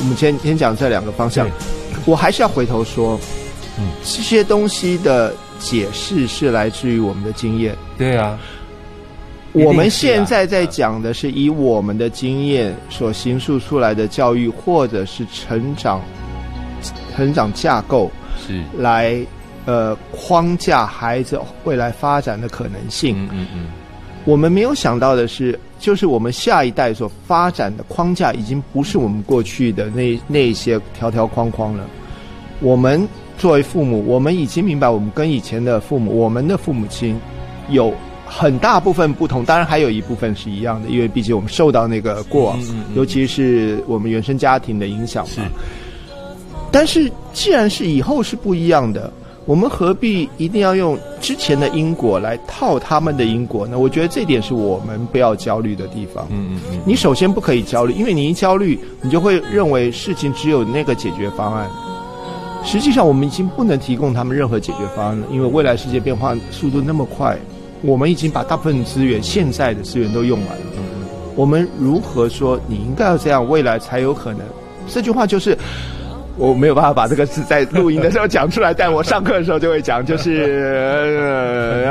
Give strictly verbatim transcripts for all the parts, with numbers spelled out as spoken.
们先先讲这两个方向，我还是要回头说，嗯，这些东西的解释是来自于我们的经验。 对啊， 我们现在在讲的是以我们的经验所形塑出来的教育，或者是成长成长架构， 是来呃框架孩子未来发展的可能性。 嗯嗯嗯。 我们没有想到的是，就是我们下一代所发展的框架已经不是我们过去的那那些条条框框了。我们作为父母，我们已经明白，我们跟以前的父母，我们的父母亲有很大部分不同，当然还有一部分是一样的，因为毕竟我们受到那个过往，嗯嗯嗯尤其是我们原生家庭的影响嘛。但是既然是以后是不一样的，我们何必一定要用之前的因果来套他们的因果呢？我觉得这点是我们不要焦虑的地方。嗯嗯嗯。你首先不可以焦虑，因为你一焦虑，你就会认为事情只有那个解决方案。实际上，我们已经不能提供他们任何解决方案了，因为未来世界变化速度那么快，我们已经把大部分资源、现在的资源都用完了。嗯嗯。我们如何说你应该要这样，未来才有可能？这句话就是。我没有办法把这个字在录音的时候讲出来，但我上课的时候就会讲，就是，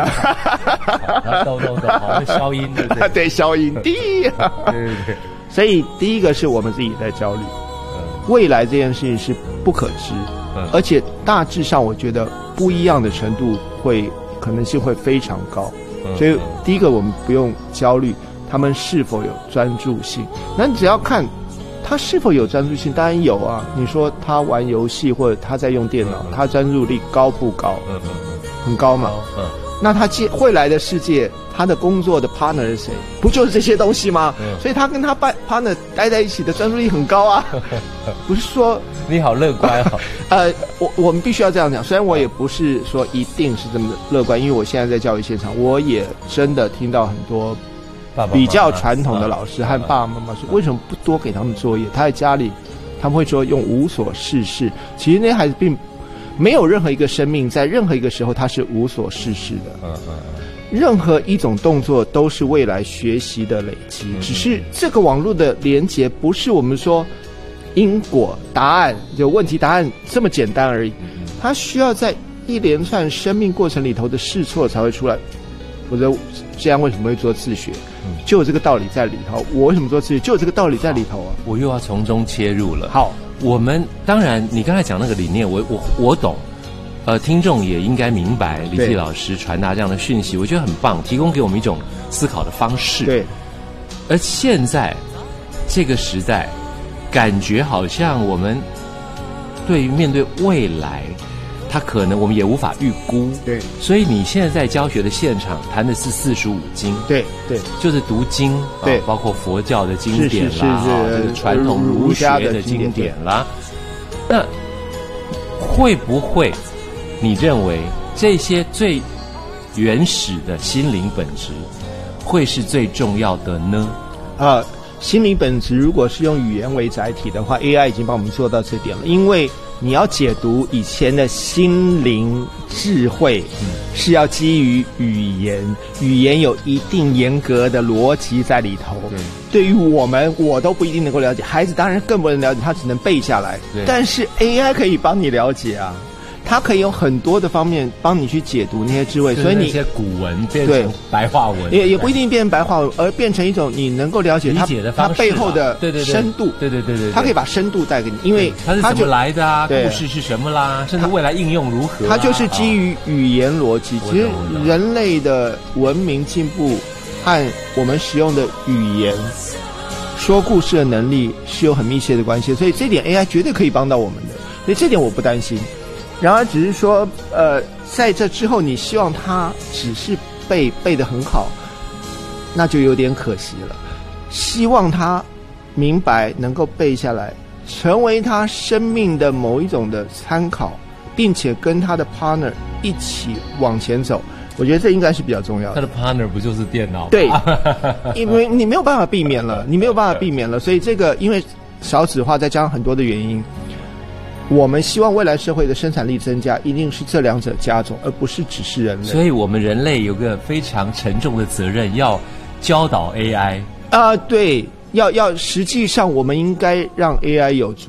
呃，抖抖抖，好，消音对不对？ 对，消音低。对对对。所以第一个是我们自己在焦虑，未来这件事情是不可知，而且大致上我觉得不一样的程度会可能性会非常高。所以第一个我们不用焦虑他们是否有专注性，那你只要看。他是否有专注性？当然有啊！你说他玩游戏或者他在用电脑，他专注力高不高？嗯嗯嗯，很高嘛。嗯，那他接未来的世界，他的工作的 partner 是谁？不就是这些东西吗？嗯，所以他跟他 partner 待在一起的专注力很高啊。不是说你好乐观啊。 呃，我我们必须要这样讲。虽然我也不是说一定是这么乐观，因为我现在在教育现场，我也真的听到很多。比较传统的老师和爸爸妈妈说，为什么不多给他们作业？他在家里，他们会说用无所事事。其实那些孩子并没有任何一个生命在任何一个时候他是无所事事的。嗯嗯嗯。任何一种动作都是未来学习的累积，只是这个网络的连结不是我们说因果答案有问题答案这么简单而已，它需要在一连串生命过程里头的试错才会出来。否则这样为什么会做自学？就有这个道理在里头。我为什么做自学？就有这个道理在里头啊！ 我又要从中切入了。 好， 我们当然，你刚才讲那个理念，我我我懂。呃，听众也应该明白李济老师传达这样的讯息，我觉得很棒，提供给我们一种思考的方式。 对。 而现在这个时代，感觉好像我们对于面对未来。他可能我们也无法预估， 对，所以你现在在教学的现场谈的是四书五经， 对对， 就是读经， 对， 包括佛教的经典啦， 是是是是传统儒学的经典啦。那会不会你认为这些最原始的心灵本质会是最重要的呢？ 啊，心灵本质如果是用语言为载体的话 ，A I 已经帮我们做到这点了，因为。你要解读以前的心灵智慧，嗯，是要基于语言，语言有一定严格的逻辑在里头。对，对于我们，我都不一定能够了解，孩子当然更不能了解，他只能背下来。但是 A I 可以帮你了解啊。它可以有很多的方面帮你去解读那些智慧，所以你那些古文变成白话文， 也也不一定变成白话文，而变成一种你能够了解它理解的方式， 它背后的深度， 对对对对， 它可以把深度带给你，因为它是怎么来的啊，故事是什么啦，甚至未来应用如何， 它就是基于语言逻辑。其实人类的文明进步和我们使用的语言说故事的能力是有很密切的关系，所以这点 A I 绝对可以帮到我们的，所以这点我不担心。然而只是说呃在这之后你希望他只是背背得很好，那就有点可惜了。希望他明白能够背下来，成为他生命的某一种的参考，并且跟他的 partner 一起往前走，我觉得这应该是比较重要的。 他的 partner 不就是电脑吗？ 对，因为你没有办法避免了，你没有办法避免了，所以这个因为少子化再加上很多的原因，我们希望未来社会的生产力增加，一定是这两者加总，而不是只是人类。 所以我们人类有个非常沉重的责任，要教导 A I 啊、呃，对，要要，实际上我们应该让 A I 有足